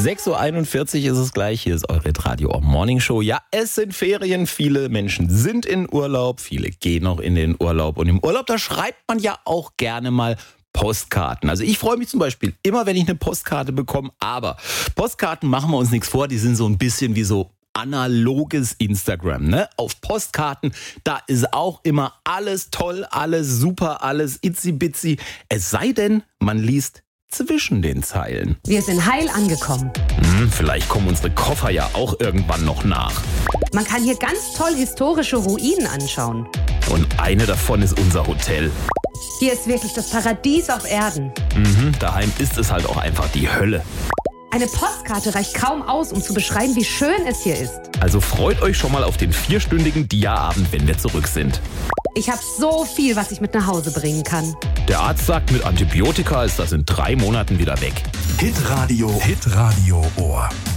6.41 Uhr ist es gleich. Hier ist eure Radio Morning Show. Ja, es sind Ferien. Viele Menschen sind in Urlaub. Viele gehen noch in den Urlaub. Und im Urlaub, da schreibt man ja auch gerne mal Postkarten. Also ich freue mich zum Beispiel immer, wenn ich eine Postkarte bekomme. Aber Postkarten, machen wir uns nichts vor, die sind so ein bisschen wie so analoges Instagram, ne? Auf Postkarten, da ist auch immer alles toll, alles super, alles itzi-bitzi. Es sei denn, man liest zwischen den Zeilen. Wir sind heil angekommen. Vielleicht kommen unsere Koffer ja auch irgendwann noch nach. Man kann hier ganz toll historische Ruinen anschauen. Und eine davon ist unser Hotel. Hier ist wirklich das Paradies auf Erden. Daheim ist es halt auch einfach die Hölle. Eine Postkarte reicht kaum aus, um zu beschreiben, wie schön es hier ist. Also freut euch schon mal auf den 4-stündigen Dia-Abend, wenn wir zurück sind. Ich habe so viel, was ich mit nach Hause bringen kann. Der Arzt sagt, mit Antibiotika ist das in 3 Monaten wieder weg. Hitradio Ohr.